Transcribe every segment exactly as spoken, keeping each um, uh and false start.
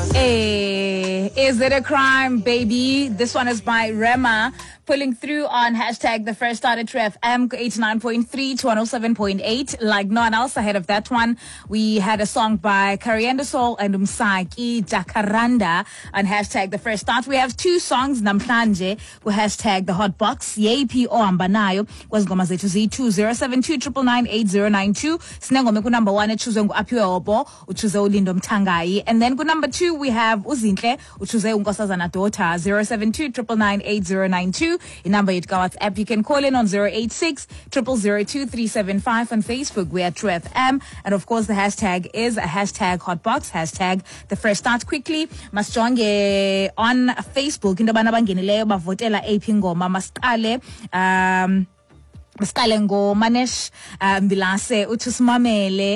Hey, is it a crime, baby? This one is by Rema, pulling through on hashtag the first started to F M eighty-nine point three to one oh seven point eight. Like no one else ahead of that one, we had a song by Carianda Soul and Umsaki Jacaranda on hashtag the first start. We have two songs namhlanje with hashtag the hot box. Yepi ohamba nayo kwazingoma zethu zi two zero seven two nine nine eight zero nine two. Sinengoma ku number one echuzwe nguAphiwe Obo, uchuze uLindo Mthangayi. And then ku number two we have Uzinhle, uchuze uNkosazana Daughter, zero seven two nine nine eight zero nine two. In number eight WhatsApp, you can call in on zero eight six zero zero two three seven five. On Facebook, we are True F M. And of course, the hashtag is a hashtag hotbox, hashtag the fresh start. Quickly, masjonge on Facebook, into bana bangenileyo bavotela aphi ngoma masiqale um Siqale ngoManesh Mbilase uthi usimamele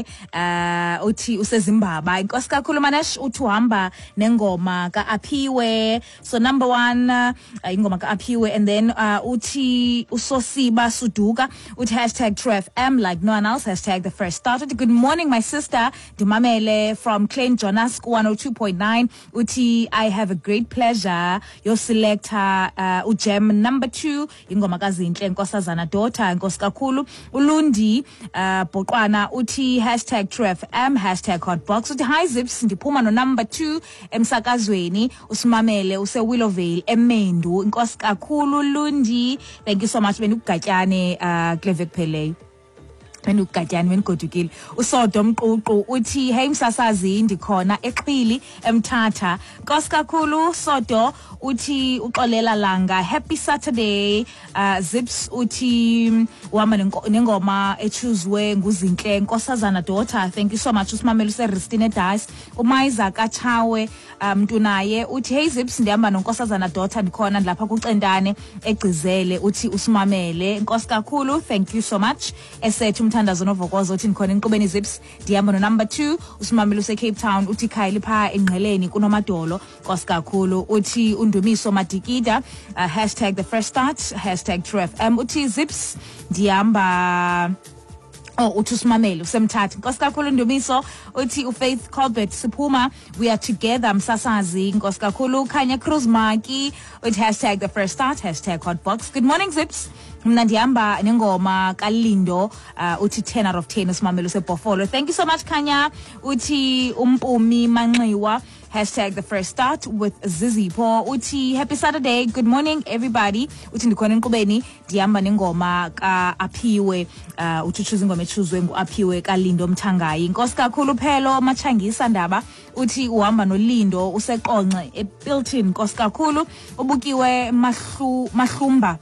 uh uthi useZimbabwe. Inkosi kakhulu Manesh, uthi uhamba nengoma kaAphiwe. So number one uh, ingoma kaAphiwe, and then uh, uthi usosiba Suduka uthi hashtag True F M like no one else, hashtag the first started. Good morning my sister Dumamele from Klein Jonas one oh two point nine. Uthi I have a great pleasure your selector uh, ujem number two ingoma kaZinhle Nkosazana Daughter. Nkosi kakhulu uLundi uh, Boqwana uthi hashtag True F M, hashtag hotbox. Uthi hi Zips, ndiphuma no number two emsakazweni usimamele use Willowvale eMendu. Nkosi kakhulu Lundi, thank you so much. Benikugatyane uh Cleve kupheleyo Benikugatyane benigodukile. Usodo Mququ uthi hey msasazi ndikhona eXhili eMthatha. Nkosi kakhulu Sodo uthi uxolela langa happy Saturday. uh, Zips uthi uhamba nengoma echuzwe nguZinhle Nkosazana Daughter, thank you so much. Usimamele useRistine Dice. Umayza Kachawe mntu naye uthi hey Zips ndihamba noNkosazana Daughter ndikhona lapha kuCentane eGcizele. Uthi usimamele nkosi kakhulu, thank you so much. Esethu Mthandazo Novokozo uthi ndikhona enqubeni Zips ndihamba no number two usimamele use Cape Town. Uthi khayili pha enqeleni kunomadolo nkosi kakhulu. Uthi Undumiso Madikida uh, hashtag the first start, hashtag True F M. Uthi Zips ndihamba Oh, uthi usimamele usemthatha. Nkosi kakhulu Ndumiso. Uthi uFaith Colbert siphuma we are together msasazi. Nkosi kakhulu Khanya Cruz Maki uthi hashtag the first start, hashtag hotbox. Good morning Zips, mna ndihamba nengoma kaLindo uh, uthi ten out of ten usimamele useBhofolo. Thank you so much Khanya. Uthi uMpumi Manxiwa hashtag the first start with Zizipho. Uthi happy Saturday, good morning everybody. Uthi ndikhona enqubeni ndihamba nengoma kaAphiwe uh, uthi choose ingoma echuzwe nguAphiwe kaLindo Mthangayi. Nkosi kakhulu Phelo Machangisa Ndaba uthi uhamba noLindo useqonxe ePilton. Nkosi kakhulu ubukiwe Mahlu Mahlumba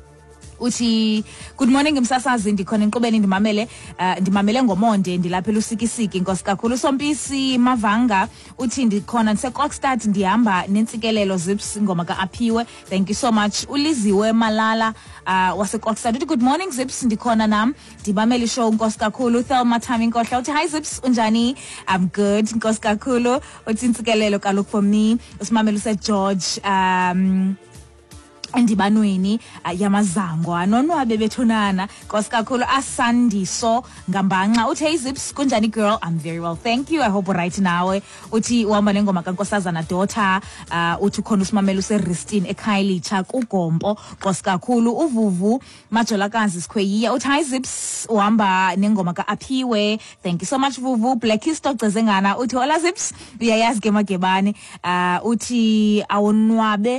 uthi good morning msasazi ndikhona enqubeni ndimamele uh, ndimamele ngomonde ndilapha elusikisiki. Nkosi kakhulu Sompisi Mavanga uthi ndikhona ndiseKokstad ndihamba nentsikelelo Zips ingoma kaAphiwe, thank you so much. Uliziwe Malala uh, waseKokstad uthi good morning Zips ndikhona nam ndimamele show. Nkosi kakhulu. Thelma Thami Nkohla uthi hi Zips unjani, I'm good. Nkosi kakhulu. Uthi intsikelelo kaloku for me usimamele useGeorge um endibanweni uh, yamazangwa nonwabe bethunana. Nkosi kakhulu Asandiso Ngambanxa uthi hey Zips kunjani girl, I'm very well thank you, I hope right nawe. Uthi uhamba nengoma kaNkosazana Daughter uh, uthi khona usimamele useRistine eKhayelitsha kuGompo. Nkosi kakhulu. Uvuvu Majolakazi Sikhweyiya uthi hi Zips uhamba nengoma kaAphiwe, thank you so much Vuvu. Blackisto Cezengana uthi hola Zips uyayazi ke magebane uh, uthi awonwabe.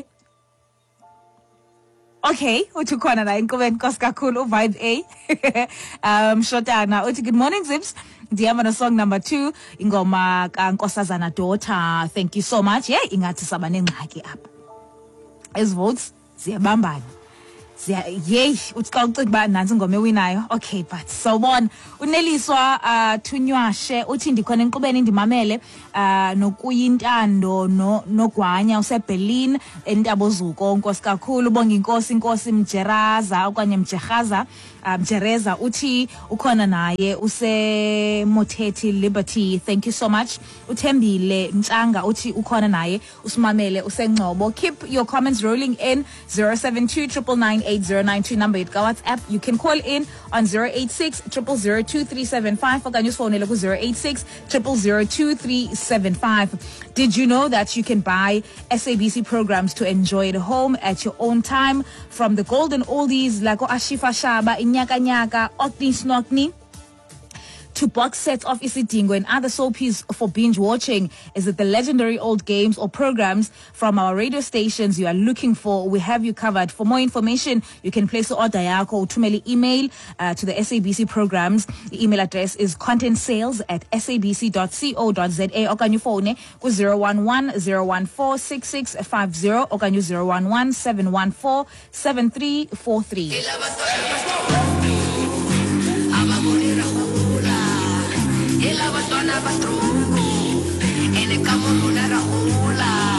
Okay, uthi khona la inkubeni nkosi kakhulu uVibe A um Shotana uthi good morning Zips ndihamba no song number two ingoma kaNkosazana Daughter, thank you so much. Yeah, ingathi saba nengxaki apha as votes ziyabambana siya yey uthi xa ucinga ba nansi ingoma ewinayo. Okay, but so bon uNeliswa uh, Thunywashe uthi ndikhona enqubeni ndimamele uh, nokuyintando no nogwanya useBerlin eNtabozuko. Nkosi kakhulu bonga inkosi inkosi Mjeraza okanye Mjerhaza uh, Mjereza uthi ukhona naye use Mothethi Liberty, thank you so much. Uthembile Mtshanga uthi ukhona naye usimamele useNgcobo. Keep your comments rolling in zero seven two nine nine eight zero nine two number it WhatsApp. You can call in on zero eight six, zero zero zero, two three seven five okanye usifowunele ku zero eight six, zero zero zero, two three seven five. Did you know that you can buy S A B C programs to enjoy at home at your own time, from the golden oldies like Ashifa Shaba, Inyaka Nyaka, Okni Snokni, to box sets of Isidingo and other soapies for binge watching? Is it the legendary old games or programs from our radio stations you are looking for? We have you covered. For more information, you can place the order yako or tumeli email uh, to the S A B C programs. The email address is content sales at s a b c dot co dot z a. Or can you phone with zero one one, zero one four, six six five zero or can you zero one one, seven one four, seven three four three. Ela batona patruco, ele camoruna rahula.